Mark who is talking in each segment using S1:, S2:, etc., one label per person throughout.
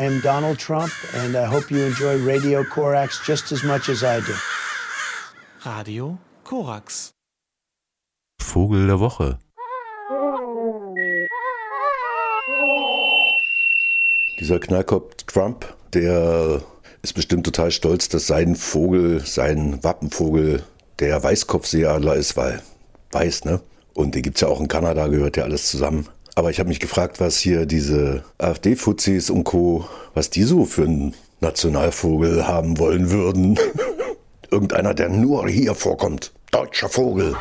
S1: I am Donald Trump and I hope you enjoy Radio Korax just as much as I do.
S2: Radio Korax.
S3: Vogel der Woche.
S4: Dieser Knallkopf Trump, der ist bestimmt total stolz, dass sein Vogel, sein Wappenvogel, der Weißkopfseeadler ist, weil weiß, ne? Und den gibt's ja auch in Kanada, gehört ja alles zusammen. Aber ich habe mich gefragt, was hier diese AfD-Fuzis und Co., was die so für einen Nationalvogel haben wollen würden. Irgendeiner, der nur hier vorkommt. Deutscher Vogel.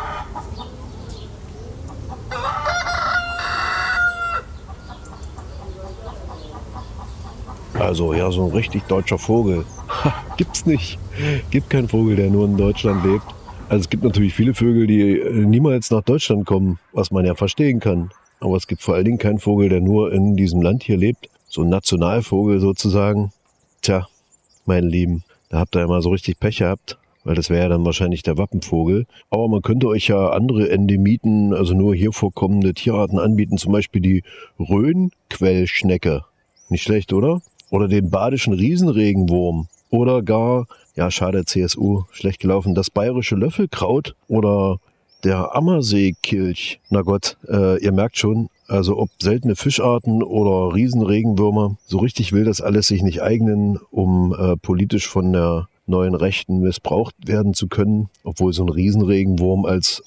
S5: Also ja, so ein richtig deutscher Vogel. Gibt's nicht. Gibt keinen Vogel, der nur in Deutschland lebt. Also es gibt natürlich viele Vögel, die niemals nach Deutschland kommen, was man ja verstehen kann. Aber es gibt vor allen Dingen keinen Vogel, der nur in diesem Land hier lebt. So ein Nationalvogel sozusagen. Tja, meine Lieben, da habt ihr ja mal so richtig Pech gehabt, weil das wäre ja dann wahrscheinlich der Wappenvogel. Aber man könnte euch ja andere Endemiten, also nur hier vorkommende Tierarten anbieten, zum Beispiel die Rhönquellschnecke. Nicht schlecht, oder? Oder den badischen Riesenregenwurm. Oder gar, ja schade, CSU, schlecht gelaufen, das bayerische Löffelkraut oder der Ammerseekilch. Na Gott, ihr merkt schon, also ob seltene Fischarten oder Riesenregenwürmer, so richtig will das alles sich nicht eignen, um politisch von der neuen Rechten missbraucht werden zu können, obwohl so ein Riesenregenwurm als...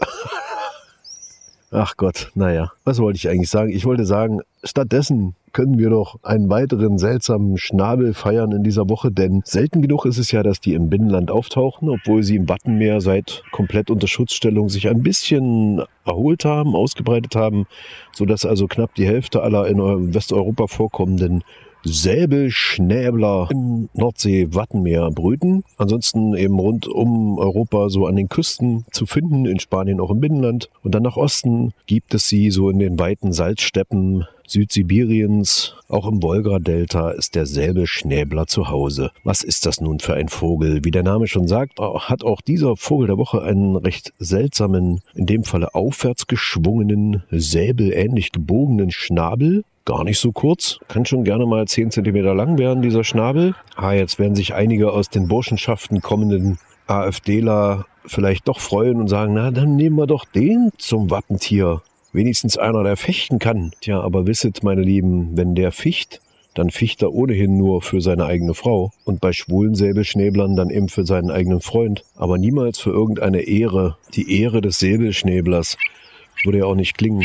S5: Ach Gott, naja, was wollte ich eigentlich sagen? Ich wollte sagen, stattdessen können wir doch einen weiteren seltsamen Schnabel feiern in dieser Woche, denn selten genug ist es ja, dass die im Binnenland auftauchen, obwohl sie im Wattenmeer seit komplett unter Schutzstellung sich ein bisschen erholt haben, ausgebreitet haben, sodass also knapp die Hälfte aller in Westeuropa vorkommenden Säbelschnäbler im Nordsee-Wattenmeer brüten. Ansonsten eben rund um Europa so an den Küsten zu finden, in Spanien auch im Binnenland. Und dann nach Osten gibt es sie so in den weiten Salzsteppen Südsibiriens. Auch im Wolga-Delta ist der Säbelschnäbler zu Hause. Was ist das nun für ein Vogel? Wie der Name schon sagt, hat auch dieser Vogel der Woche einen recht seltsamen, in dem Falle aufwärts geschwungenen, säbelähnlich gebogenen Schnabel. Gar nicht so kurz, kann schon gerne mal 10 Zentimeter lang werden, dieser Schnabel. Jetzt werden sich einige aus den Burschenschaften kommenden AfDler vielleicht doch freuen und sagen, na, dann nehmen wir doch den zum Wappentier. Wenigstens einer, der fechten kann. Tja, aber wisset, meine Lieben, wenn der ficht, dann ficht er ohnehin nur für seine eigene Frau. Und bei schwulen Säbelschnäblern dann eben für seinen eigenen Freund. Aber niemals für irgendeine Ehre. Die Ehre des Säbelschnäblers würde ja auch nicht klingen.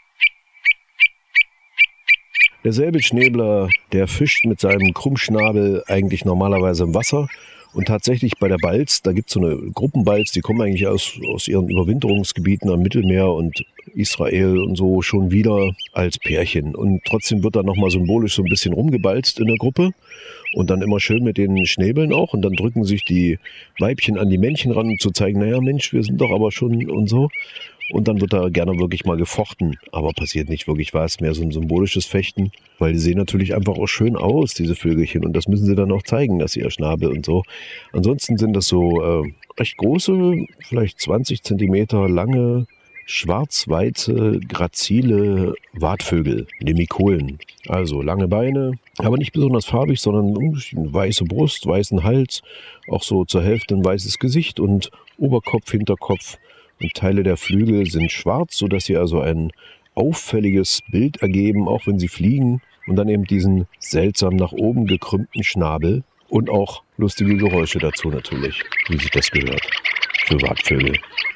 S5: Der Säbelschnäbler, der fischt mit seinem Krummschnabel eigentlich normalerweise im Wasser. Und tatsächlich bei der Balz, da gibt es so eine Gruppenbalz, die kommen eigentlich aus ihren Überwinterungsgebieten am Mittelmeer und Israel und so schon wieder als Pärchen. Und trotzdem wird da nochmal symbolisch so ein bisschen rumgebalzt in der Gruppe. Und dann immer schön mit den Schnäbeln auch. Und dann drücken sich die Weibchen an die Männchen ran, um zu zeigen, naja Mensch, wir sind doch aber schon und so. Und dann wird da gerne wirklich mal gefochten. Aber passiert nicht wirklich was, mehr so ein symbolisches Fechten. Weil die sehen natürlich einfach auch schön aus, diese Vögelchen. Und das müssen sie dann auch zeigen, dass sie ihr Schnabel und so. Ansonsten sind das so recht große, vielleicht 20 Zentimeter lange, schwarz-weiße, grazile Watvögel, Lemikolen. Also lange Beine, aber nicht besonders farbig, sondern eine weiße Brust, weißen Hals, auch so zur Hälfte ein weißes Gesicht und Oberkopf, Hinterkopf. Und Teile der Flügel sind schwarz, sodass sie also ein auffälliges Bild ergeben, auch wenn sie fliegen. Und dann eben diesen seltsam nach oben gekrümmten Schnabel und auch lustige Geräusche dazu natürlich, wie sich das gehört für Watvögel.